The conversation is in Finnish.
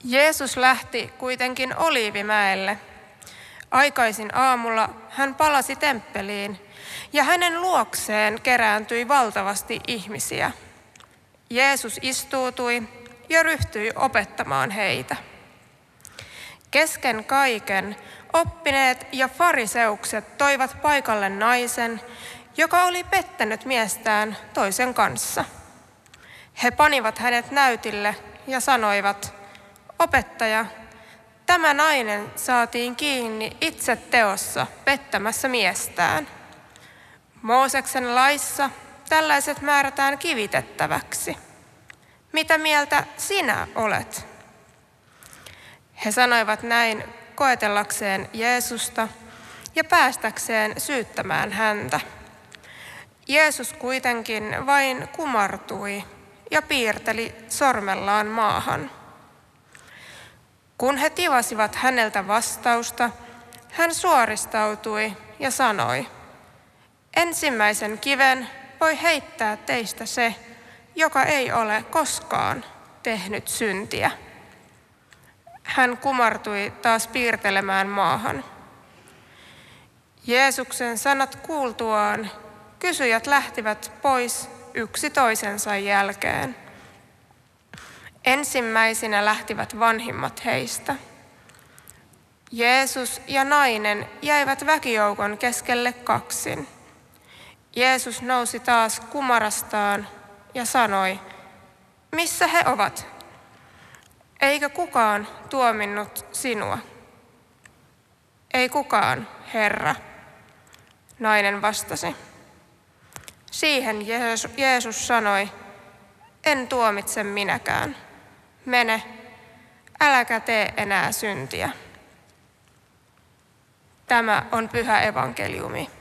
Jeesus lähti kuitenkin Oliivimäelle. Aikaisin aamulla hän palasi temppeliin ja hänen luokseen kerääntyi valtavasti ihmisiä. Jeesus istuutui ja ryhtyi opettamaan heitä. Kesken kaiken oppineet ja fariseukset toivat paikalle naisen, joka oli pettänyt miestään toisen kanssa. He panivat hänet näytille ja sanoivat: "Opettaja, tämä nainen saatiin kiinni itse teossa pettämässä miestään. Mooseksen laissa tällaiset määrätään kivitettäväksi. Mitä mieltä sinä olet?" He sanoivat näin koetellakseen Jeesusta ja päästäkseen syyttämään häntä. Jeesus kuitenkin vain kumartui ja piirteli sormellaan maahan. Kun he tivasivat häneltä vastausta, hän suoristautui ja sanoi: "Ensimmäisen kiven voi heittää teistä se, joka ei ole koskaan tehnyt syntiä." Hän kumartui taas piirtelemään maahan. Jeesuksen sanat kuultuaan kysyjät lähtivät pois yksi toisensa jälkeen. Ensimmäisinä lähtivät vanhimmat heistä. Jeesus ja nainen jäivät väkijoukon keskelle kaksin. Jeesus nousi taas kumarastaan ja sanoi: "Missä he ovat? Eikö kukaan tuominnut sinua?" "Ei kukaan, Herra," nainen vastasi. Siihen Jeesus sanoi: "En tuomitse minäkään. Mene, äläkä tee enää syntiä." Tämä on pyhä evankeliumi.